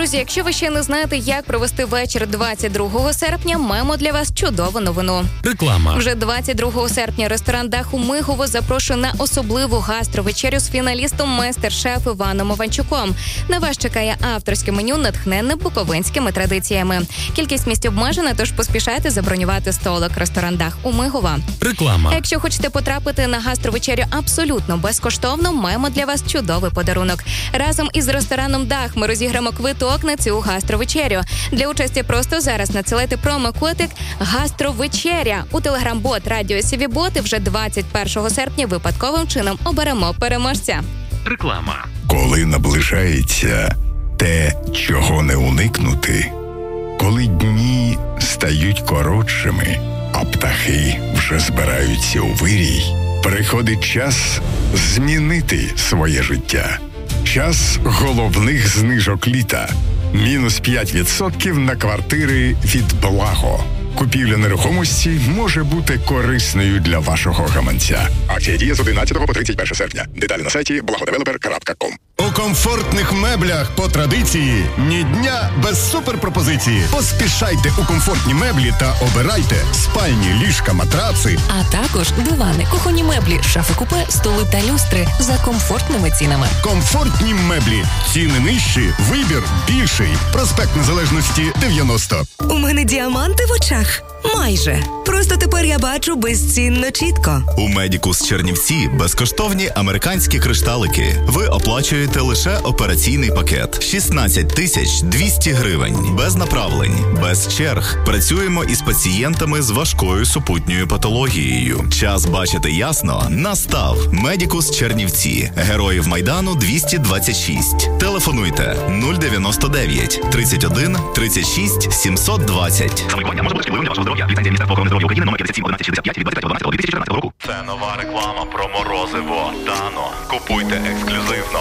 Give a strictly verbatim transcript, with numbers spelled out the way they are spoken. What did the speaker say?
Друзі, якщо ви ще не знаєте, як провести вечір двадцять другого серпня, маємо для вас чудову новину. Реклама. Вже двадцять другого серпня ресторан «Дах» у Мигово запрошує на особливу гастровечерю з фіналістом майстер-шеф Іваном Ованчуком. На вас чекає авторське меню, натхненне буковинськими традиціями. Кількість місць обмежена, тож поспішайте забронювати столик. Ресторан «Дах» у Мигово. Реклама. Якщо хочете потрапити на гастровечерю абсолютно безкоштовно, маємо для вас чудовий подарунок. Разом із рестораном «Дах» ми розіграємо квиток на цю гастровечерю. Для участі просто зараз надсилайте промокодик «Гастровечеря» у телеграм-бот «Радіо Сівібот» і вже двадцять першого серпня випадковим чином оберемо переможця. Реклама. Коли наближається те, чого не уникнути, коли дні стають коротшими, а птахи вже збираються у вирій, приходить час змінити своє життя. Час головних знижок літа. Мінус п'ять відсотків на квартири від Благо. Купівля нерухомості може бути корисною для вашого гаманця. Акція діє з одинадцятого по тридцять перше серпня. Деталі на сайті благодевелопер крапка ком. У комфортних меблях по традиції ні дня без суперпропозиції. Поспішайте у комфортні меблі та обирайте спальні, ліжка, матраци. А також дивани, кухонні меблі, шафи-купе, столи та люстри за комфортними цінами. Комфортні меблі. Ціни нижчі, вибір більший. Проспект Незалежності дев'яносто. У мене діаманти в очах. Майже. Просто тепер я бачу безцінно чітко. У Медікус Чернівці безкоштовні американські кришталики. Ви оплачуєте лише операційний пакет. шістнадцять тисяч двісті гривень. Без направлень, без черг. Працюємо із пацієнтами з важкою супутньою патологією. Час бачити ясно настав. Медікус Чернівці. Героїв Майдану двісті двадцять шість. Телефонуйте нуль дев'яносто дев'ять тридцять один тридцять шість сімсот двадцять. Самолікування може бути шкідливим для вашого здоров'я. Ліцензія Міністерства охорони здоров'я України номер п'ятдесят сім одинадцять шістдесят п'ять від двадцять третього дванадцятого дві тисячі чотирнадцятого року. Це нова реклама про морозиво Дано. Купуйте ексклюзивно.